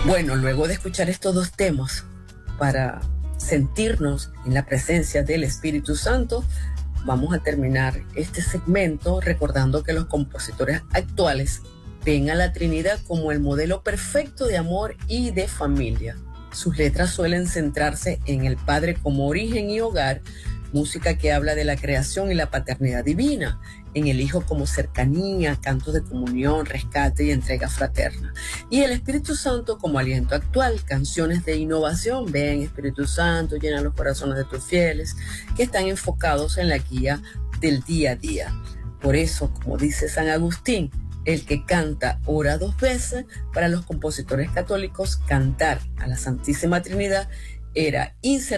Bueno, luego de escuchar estos dos temas, para sentirnos en la presencia del Espíritu Santo, vamos a terminar este segmento recordando que los compositores actuales ven a la Trinidad como el modelo perfecto de amor y de familia. Sus letras suelen centrarse en el Padre como origen y hogar, música que habla de la creación y la paternidad divina, en el Hijo como cercanía, cantos de comunión, rescate y entrega fraterna, y el Espíritu Santo como aliento actual, canciones de innovación, ven Espíritu Santo, llena los corazones de tus fieles, que están enfocados en la guía del día a día. Por eso, como dice San Agustín, el que canta ora dos veces. Para los compositores católicos, cantar a la Santísima Trinidad era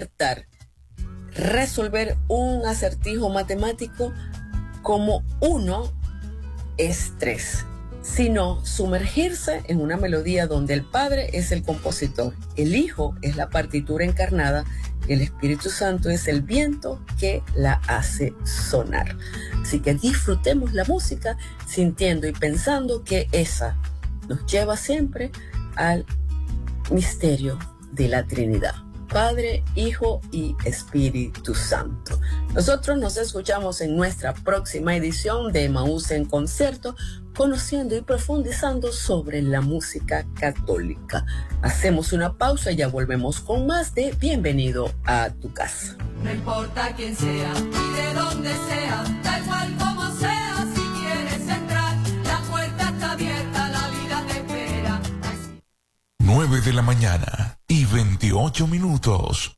resolver un acertijo matemático como 1 es 3, sino sumergirse en una melodía donde el Padre es el compositor, el Hijo es la partitura encarnada y el Espíritu Santo es el viento que la hace sonar. Así que disfrutemos la música sintiendo y pensando que esa nos lleva siempre al misterio de la Trinidad. Padre, Hijo y Espíritu Santo. Nosotros nos escuchamos en nuestra próxima edición de Emaús en Concierto, conociendo y profundizando sobre la música católica. Hacemos una pausa y ya volvemos con más de Bienvenido a tu casa. No importa quién sea y de dónde sea, da igual como sea, si quieres entrar, la puerta está abierta, la vida te espera. 9 de la mañana y 28 minutos.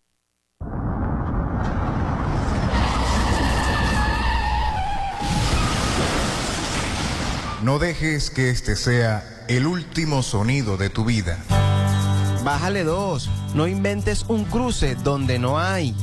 No dejes que este sea el último sonido de tu vida. Bájale 2, no inventes un cruce donde no hay.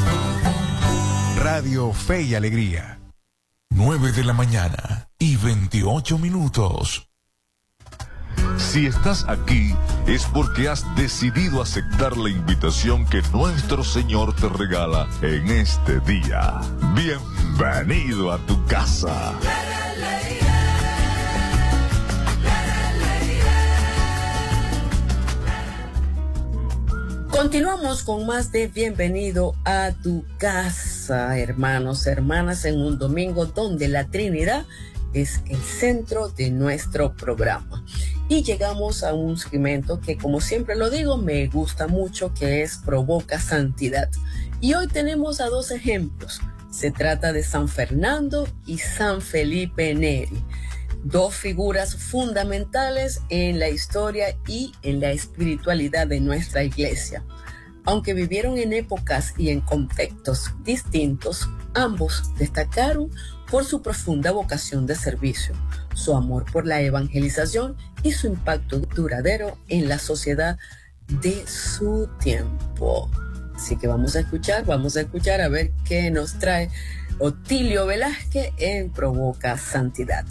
Radio Fe y Alegría. 9 de la mañana y 28 minutos. Si estás aquí es porque has decidido aceptar la invitación que nuestro Señor te regala en este día. Bienvenido a tu casa. Continuamos con más de Bienvenido a tu casa, hermanos, hermanas, en un domingo donde la Trinidad es el centro de nuestro programa. Y llegamos a un segmento que, como siempre lo digo, me gusta mucho, que es Provoca Santidad. Y hoy tenemos a dos ejemplos. Se trata de San Fernando y San Felipe Neri, dos figuras fundamentales en la historia y en la espiritualidad de nuestra iglesia. Aunque vivieron en épocas y en contextos distintos, ambos destacaron por su profunda vocación de servicio, su amor por la evangelización y su impacto duradero en la sociedad de su tiempo. Así que vamos a escuchar a ver qué nos trae Otilio Velázquez en Provoca Santidad.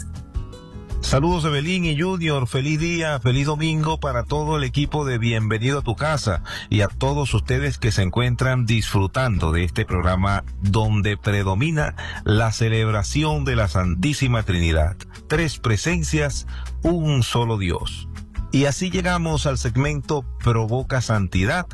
Saludos Evelyn y Junior, feliz día, feliz domingo para todo el equipo de Bienvenido a tu casa y a todos ustedes que se encuentran disfrutando de este programa donde predomina la celebración de la Santísima Trinidad. Tres presencias, un solo Dios. Y así llegamos al segmento Provoca Santidad,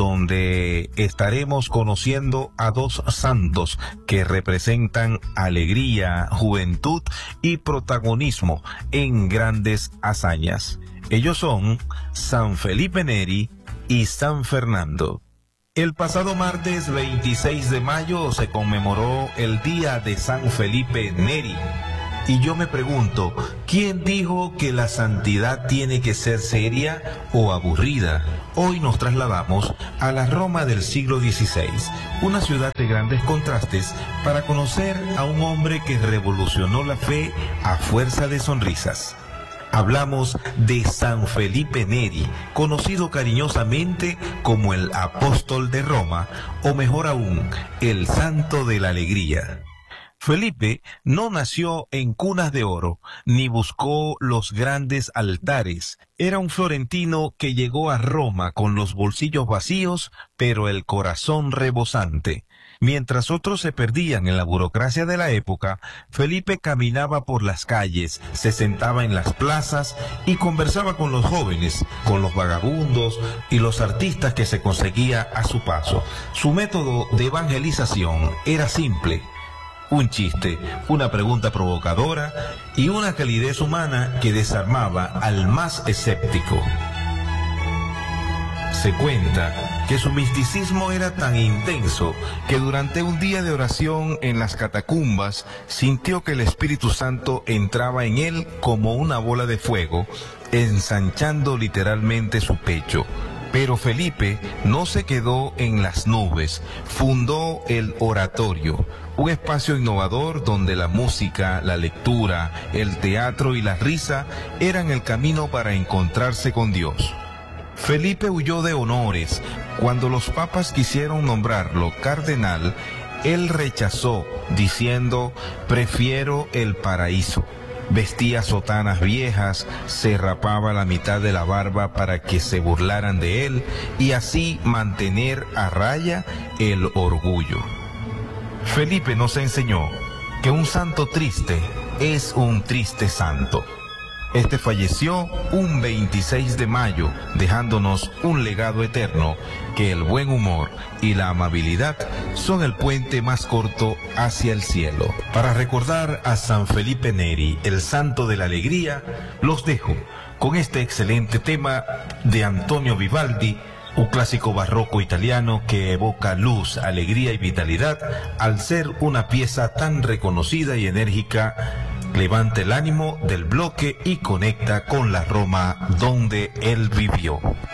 donde estaremos conociendo a dos santos que representan alegría, juventud y protagonismo en grandes hazañas. Ellos son San Felipe Neri y San Fernando. El pasado martes 26 de mayo se conmemoró el Día de San Felipe Neri. Y yo me pregunto, ¿quién dijo que la santidad tiene que ser seria o aburrida? Hoy nos trasladamos a la Roma del siglo XVI, una ciudad de grandes contrastes, para conocer a un hombre que revolucionó la fe a fuerza de sonrisas. Hablamos de San Felipe Neri, conocido cariñosamente como el Apóstol de Roma, o mejor aún, el Santo de la Alegría. Felipe no nació en cunas de oro, ni buscó los grandes altares. Era un florentino que llegó a Roma con los bolsillos vacíos, pero el corazón rebosante. Mientras otros se perdían en la burocracia de la época, Felipe caminaba por las calles, se sentaba en las plazas y conversaba con los jóvenes, con los vagabundos y los artistas que se conseguía a su paso. Su método de evangelización era simple: un chiste, una pregunta provocadora y una calidez humana que desarmaba al más escéptico. Se cuenta que su misticismo era tan intenso que durante un día de oración en las catacumbas sintió que el Espíritu Santo entraba en él como una bola de fuego, ensanchando literalmente su pecho. Pero Felipe no se quedó en las nubes, fundó el oratorio, un espacio innovador donde la música, la lectura, el teatro y la risa eran el camino para encontrarse con Dios. Felipe huyó de honores. Cuando los papas quisieron nombrarlo cardenal, él rechazó, diciendo: prefiero el paraíso. Vestía sotanas viejas, se rapaba la mitad de la barba para que se burlaran de él y así mantener a raya el orgullo. Felipe nos enseñó que un santo triste es un triste santo. Este falleció un 26 de mayo, dejándonos un legado eterno, que el buen humor y la amabilidad son el puente más corto hacia el cielo. Para recordar a San Felipe Neri, el santo de la alegría, los dejo con este excelente tema de Antonio Vivaldi, un clásico barroco italiano que evoca luz, alegría y vitalidad al ser una pieza tan reconocida y enérgica. Levanta el ánimo del bloque y conecta con la Roma donde él vivió.